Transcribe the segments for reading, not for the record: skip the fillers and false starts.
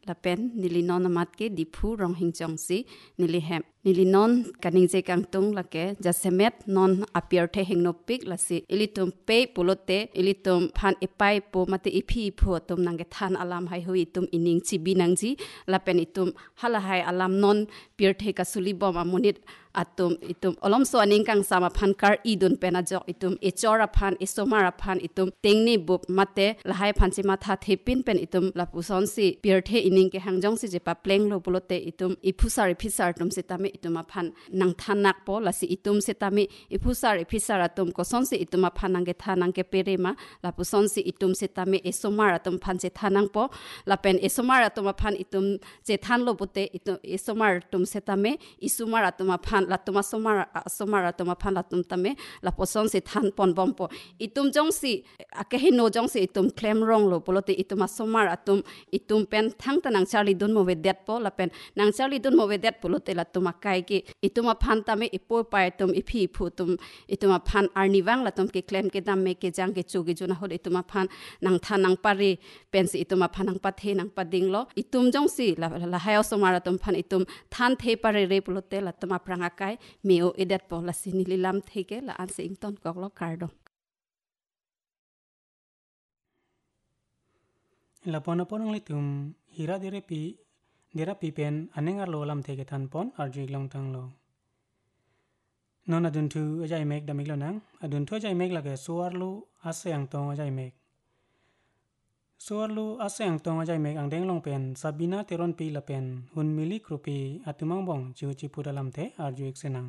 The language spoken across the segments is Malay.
la pen nili non amat ke dipu rong hing chong si nili hem nili non kaning je kang tung la ke jasemet non appear the hing no pik la si ilitum pe pulote ilitum phan epai po mate iphi pho tum nang ke than alam hai hui tum ining chi binang ji la pen itum hala hai alam non peer the ka suli bom amunit atum itum olom so aning kang sama phan kar idun pena jok itum echora phan isomara phan itum tengni bup mate lahai phan chi ma tha thepin pen itum lapuson si peer the ining ke hangjong si je pa pleng lo pulote itum iphusar ifisar tum se tame ituma phan nang thanak po la si itum se tame iphusar ifisar atum ko son si ituma phan nang ke thanang ke perema lapuson si itum se tame esomara tum phan se thanang po la pen esomara tum phan itum je than lo putte itum esomar tum se tame isumara tum phan la tuma somara tuma phan la tum tame la poson se than pon bom po itum jong si akehi no jong si itum claim wrong lo polote ituma somara atum itum pen thang tanang charli dun mo vedet po la pen nang charli dun mo vedet polote la tuma kai ki ituma phan tame ipo pai tum iphi phu tum ituma phan arniwang la tum ke claim ke dam me ke jang ke chu ge juna hol ituma phan nang thanang pari pen si ituma phanang pathe nang pading lo itum jong si la hayo somara tum phan itum than the pare re polote la tuma pranga kai meo edet po la sinili lam theke la an se ington kok lo kardo la pona ponang litum hira dira pi pen anengar lo lam theke than pon arjik long tang lo non adun thu ajai mek damik lo nang adun thu ajai mek la ke suar lu asyang tong ajai mek suar lu asyang tong ajai mek ang deng long pen sabina teron pi la pen hun mili krupi atumang bong chu chi pura lam the arjik senang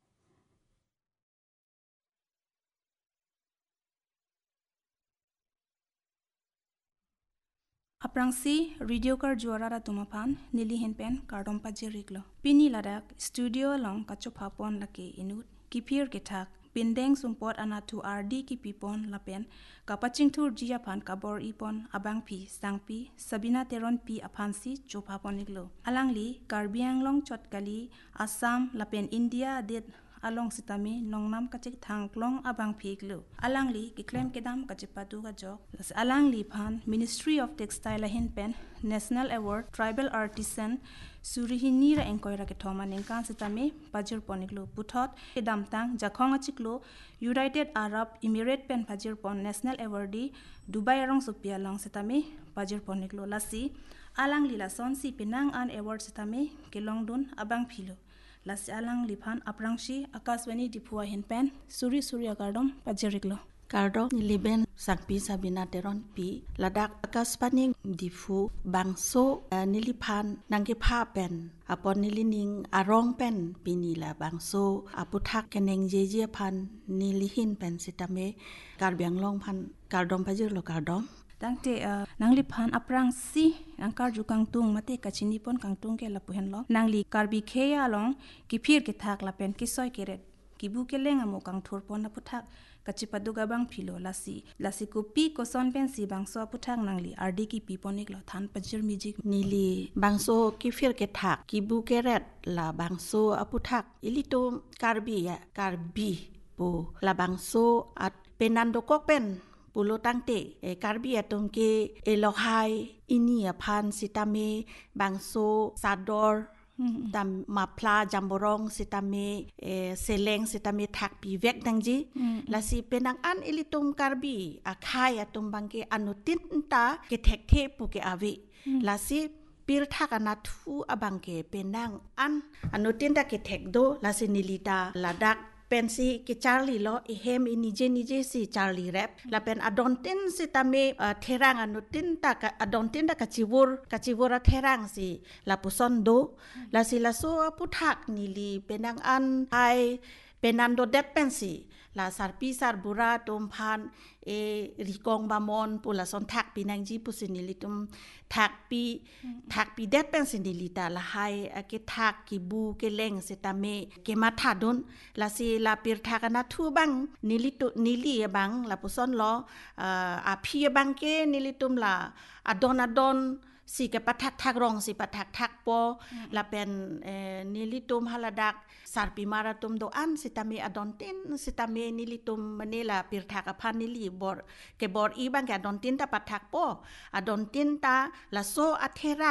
aprangsi radio kar juara ra tumapan nili hen pen kardom pa jeriklo pini ladak studio long kachopa pon lake inut kipir ketak pindeng sumpot anatu rd ki pipon lapen kapaching thur jia phan kabor ipon abang pi sangpi sabina teron pi aphansi chopa poniglo alangli karbiang long chotkali assam lapen india det along sitami nongnam kachik thangklong abang phiglo alangli ki claim kedam kachipadu ga jok alangli phan ministry of textile hin pen national award tribal artisan surihini ra engkoira ke thoma ningkan sitami pajir poniglo puthot kedam tang jakhong achiklo united arab emirate pen pajir pon national awardee dubai rong supia long sitami pajir poniglo lasi alangli la sonsi penang an award sitami kelongdun abang philo lasi alang liphan aprangshi akaswani dipua hin pen suri agardom pajiriklo kardo niliben sakpi sabina teron pi ladak akaspani difu bangso niliphan nangge pha pen apon nilining arong pen pinila bangso aputhak keneng jeje phan nilihin pen sitame karbyang long phan kardom pajirlo kardom tangte nangli phan aprang si angkar jukang tung mate kachini pon kang tung ke lapuhen lo nangli karbi kheya long ki phir ke thak la pen ki soi keret ki bu ke lenga mo kang thor pon na puthak kachipadu ga bang philo lasi ko pi ko son pen si bang so puthak nangli rd ki pi ponik lo than pajir mijik nili bangso ki phir ke thak ki bu ke ret la bangso aputhak ilitum karbi po la bangso at penando kok pen pulo tangte karbi atom ke elohai ini aphan sitame bangso sador dam mapla jamborong sitame seleng sitame thak pi vek dangji lasi penang an ilitum karbi akhai atum bangke anutin ta ke thek the pu ke avi lasi pir thakana thu abangke penang an anutin ta ke thek do lasi nilita ladak pensi ke charli lo ehem nije si charli rap la pen adontin si tame therang anutin ta adontin ta kachivura therang si la puson do la si la so puthak nili penang an ai penando det pensi la sarpi sar bura tom phan rikong bamon pula son thak pinangji pusinilitum thak pi det pensinilita la hai ke thak ki bu ke leng setame ke matha don la si la pir thakana thu bang nili bang la puson lo a phi bang ke nilitum la adon si ke pathak thak rong si pathak thak po la pen nilitum haladak sarpi maratum do an sitame adontin sitame nilitum manila pir thak aphan nili bor i bang ke adontin ta pathak po adontin ta la so athera